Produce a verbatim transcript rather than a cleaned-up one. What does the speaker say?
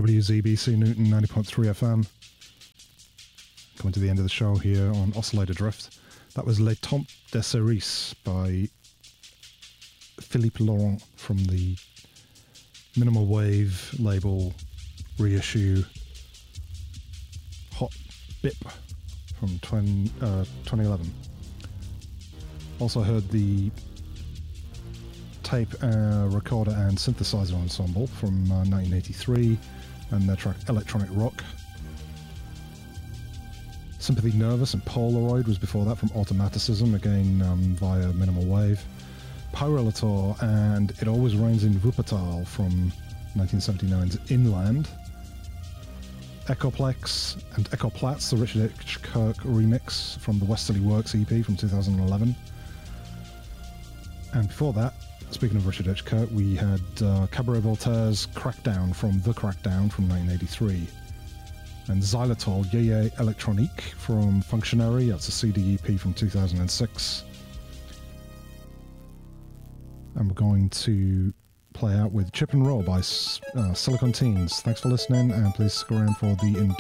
W Z B C Newton ninety point three F M. Coming to the end of the show here on Oscillator Drift. That was Les Temps des Cerises by Philippe Laurent from the Minimal Wave label reissue Hot Bip from twenty, uh, twenty eleven. Also heard the tape, uh, recorder and synthesizer ensemble from uh, nineteen eighty-three and their track Electronic Rock. Sympathy Nervous and Polaroid was before that from Automaticism, again um, via Minimal Wave. Pyrolator and It Always Rains in Wuppertal from nineteen seventy-nine's Inland. Echoplex and Echoplatz, the Richard H. Kirk remix from the Westerly Works E P from two thousand eleven. And before that, speaking of Richard H. Kirk, we had uh, Cabaret Voltaire's Crackdown from The Crackdown from nineteen eighty-three. And Xylitol Yeye Electronique from Functionary, that's a C D E P from two thousand six. And we're going to play out with Chip and Roll by uh, Silicon Teens. Thanks for listening, and please stick around for the